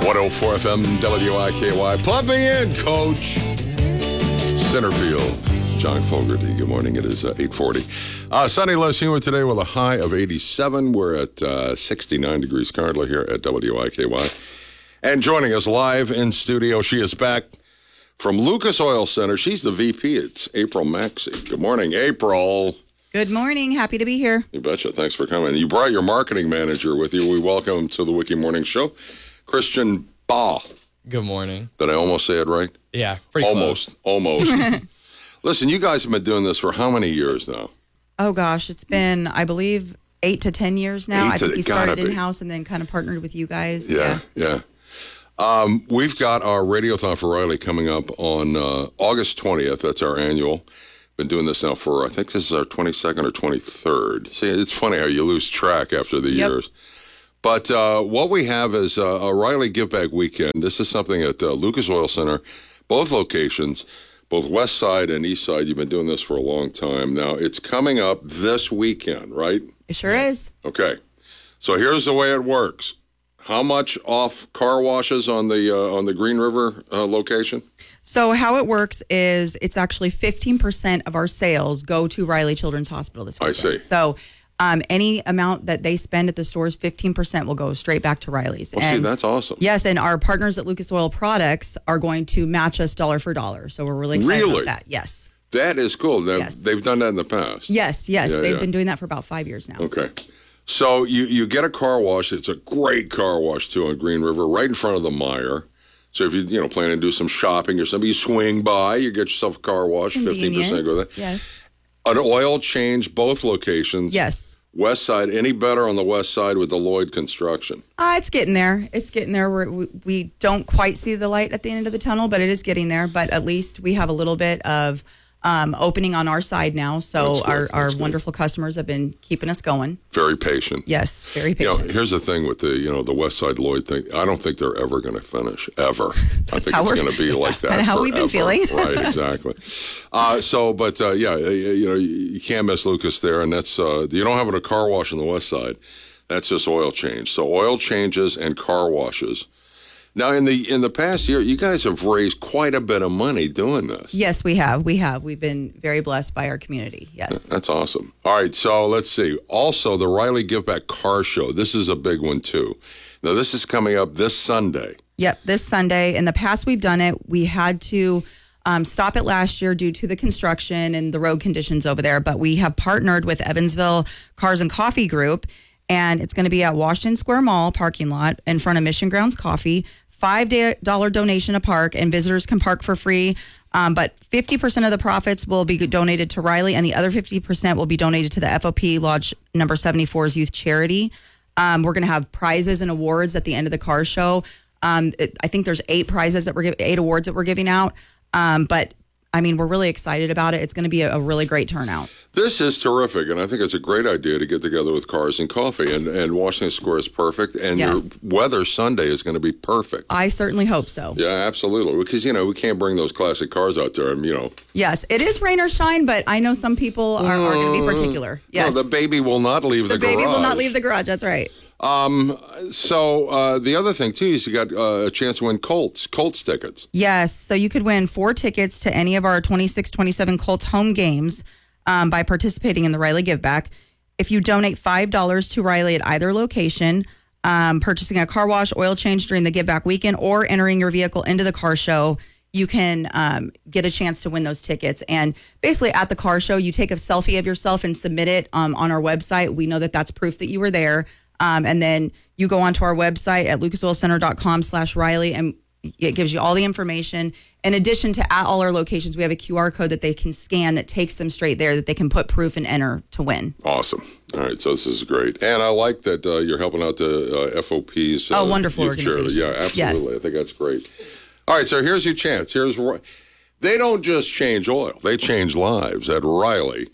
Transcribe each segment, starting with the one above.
104 FM WIKY. Plug me in, Coach. Centerfield. John Fogerty. Good morning. It is 8:40. Sunny, less humid today with a high of 87. We're at 69 degrees currently here at WIKY. And joining us live in studio, she is back from Lucas Oil Center. She's the VP. It's April Maxey. Good morning, April. Good morning. Happy to be here. You betcha. Thanks for coming. You brought your marketing manager with you. We welcome him to the Wiki Morning Show, Christian Baugh. Good morning. Did I almost say it right? Yeah, pretty close. Almost. Listen, you guys have been doing this for how many years now? Oh, gosh. It's been, I believe, 8 to 10 years now. I think we started in-house and then kind of partnered with you guys. Yeah. We've got our Radiothon for Riley coming up on August 20th. That's our annual. Been doing this now for, I think this is our 22nd or 23rd. See, it's funny how you lose track after the years. But what we have is a Riley Give Back Weekend. This is something at Lucas Oil Center, both locations, both West Side and East Side. You've been doing this for a long time. Now, it's coming up this weekend, right? It sure is. Okay. So here's the way it works. How much off car washes on the Green River location? So how it works is it's actually 15% of our sales go to Riley Children's Hospital this weekend. I see. So any amount that they spend at the stores, 15% will go straight back to Riley's. Well, see, that's awesome. Yes, and our partners at Lucas Oil Products are going to match us dollar for dollar. So we're really excited about that. Yes. That is cool. Yes. They've done that in the past. Yes. They've been doing that for about 5 years now. Okay. So you get a car wash. It's a great car wash, too, on Green River, right in front of the Meijer. So if you plan to do some shopping or something, you swing by, you get yourself a car wash, 15% go there. Yes. An oil change, both locations. Yes. West Side, any better on the West Side with the Lloyd construction? It's getting there. It's getting there. We don't quite see the light at the end of the tunnel, but it is getting there. But at least we have a little bit of opening on our side now. So our wonderful customers have been keeping us going. Very patient. Yes, very patient. Here's the thing with the West Side Lloyd thing. I don't think they're ever going to finish, ever. I think it's going to be like that. Kind of how we've been feeling. Right, exactly. You can't miss Lucas there, and that's you don't have a car wash on the West Side. That's just oil change. So oil changes and car washes. Now, in the past year, you guys have raised quite a bit of money doing this. Yes, we have. We've been very blessed by our community. Yes. That's awesome. All right, so let's see. Also, the Riley Give Back Car Show. This is a big one, too. Now, this is coming up this Sunday. Yep, this Sunday. In the past, we've done it. We had to stop it last year due to the construction and the road conditions over there. But we have partnered with Evansville Cars and Coffee Group, and it's going to be at Washington Square Mall parking lot in front of Mission Grounds Coffee. $5 donation a park, and visitors can park for free. But 50% of the profits will be donated to Riley, and the other 50% will be donated to the FOP Lodge Number 74's Youth Charity. We're going to have prizes and awards at the end of the car show. I think there's 8 awards that we're giving out. But I mean, we're really excited about it. It's going to be a really great turnout. This is terrific, and I think it's a great idea to get together with Cars and Coffee, and Washington Square is perfect, and your weather Sunday is going to be perfect. I certainly hope so. Yeah, absolutely, because, we can't bring those classic cars out there, and, Yes, it is rain or shine, but I know some people are going to be particular. Yes. No, the baby will not leave the garage. The baby will not leave the garage, that's right. So the other thing, too, is you got a chance to win Colts tickets. Yes, so you could win 4 tickets to any of our 26-27 Colts home games by participating in the Riley Give Back. If you donate $5 to Riley at either location, purchasing a car wash, oil change during the Give Back weekend, or entering your vehicle into the car show, you can get a chance to win those tickets. And basically at the car show, you take a selfie of yourself and submit it on our website. We know that that's proof that you were there. And then you go onto our website at lucasoilcenter.com/Riley, and it gives you all the information. In addition to at all our locations, we have a QR code that they can scan that takes them straight there, that they can put proof and enter to win. Awesome. All right, so this is great. And I like that you're helping out the FOP's. Wonderful organization. Yeah, absolutely. Yes. I think that's great. All right, so here's your chance. They don't just change oil; they change lives at Riley,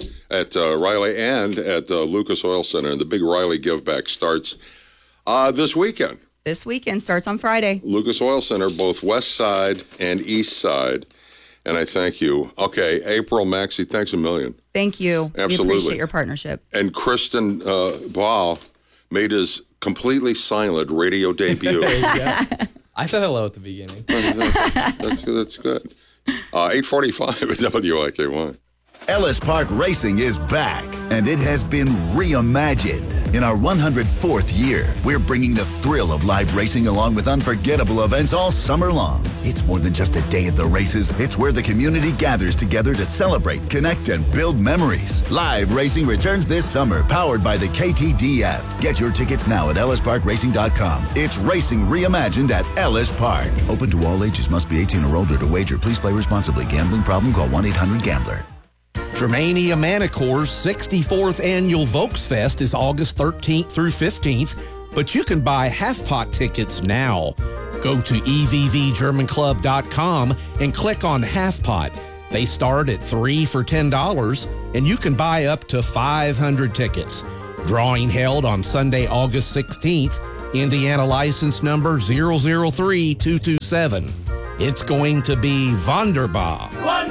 and at Lucas Oil Center. And the big Riley Give Back starts this weekend. This weekend starts on Friday. Lucas Oil Center, both West Side and East Side. And I thank you. Okay, April Maxey, thanks a million. Thank you. Absolutely. We appreciate your partnership. And Christian Baugh made his completely silent radio debut. I said hello at the beginning. That's good. 8:45 at WIKY. Ellis Park Racing is back, and it has been reimagined. In our 104th year, we're bringing the thrill of live racing along with unforgettable events all summer long. It's more than just a day at the races. It's where the community gathers together to celebrate, connect, and build memories. Live racing returns this summer, powered by the KTDF. Get your tickets now at ellisparkracing.com. It's racing reimagined at Ellis Park. Open to all ages. Must be 18 or older to wager. Please play responsibly. Gambling problem? Call 1-800-GAMBLER. Germania Manicore's 64th Annual Volksfest is August 13th through 15th, but you can buy half-pot tickets now. Go to evvgermanclub.com and click on half-pot. They start at $3 for $10, and you can buy up to 500 tickets. Drawing held on Sunday, August 16th, Indiana license number 003227. It's going to be wunderbar.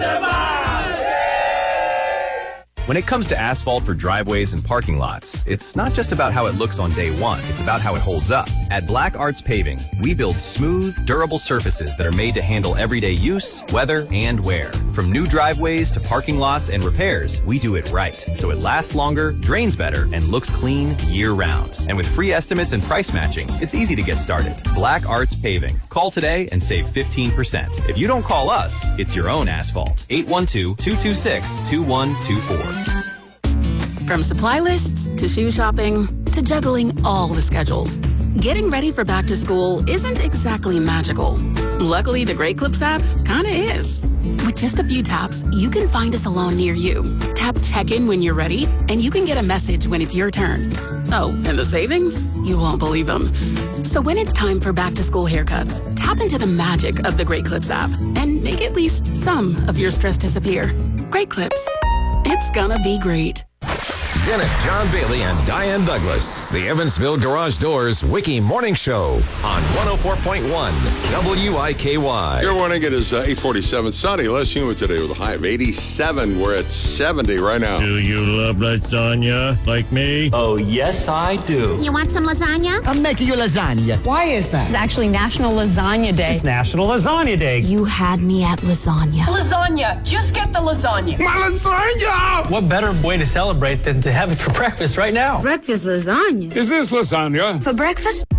When it comes to asphalt for driveways and parking lots, it's not just about how it looks on day one, it's about how it holds up. At Black Arts Paving, we build smooth, durable surfaces that are made to handle everyday use, weather, and wear. From new driveways to parking lots and repairs, we do it right, so it lasts longer, drains better, and looks clean year-round. And with free estimates and price matching, it's easy to get started. Black Arts Paving. Call today and save 15%. If you don't call us, it's your own asphalt. 812-226-2124. From supply lists to shoe shopping to juggling all the schedules, getting ready for back to school isn't exactly magical. Luckily, the Great Clips app kinda is. With just a few taps, you can find a salon near you. Tap check-in when you're ready, and you can get a message when it's your turn. Oh, and the savings? You won't believe them. So when it's time for back to school haircuts, tap into the magic of the Great Clips app and make at least some of your stress disappear. Great Clips. It's gonna be great. Dennis, John Bailey, and Diane Douglas. The Evansville Garage Doors Wiki Morning Show on 104.1 WIKY. Good morning. It is 8:47. Sunny, less humid today with a high of 87. We're at 70 right now. Do you love lasagna like me? Oh, yes, I do. You want some lasagna? I'm making you lasagna. Why is that? It's actually National Lasagna Day. It's National Lasagna Day. You had me at lasagna. Lasagna. Just get the lasagna. My lasagna! What better way to celebrate than to have it for breakfast right now? Breakfast lasagna. Is this lasagna? For breakfast?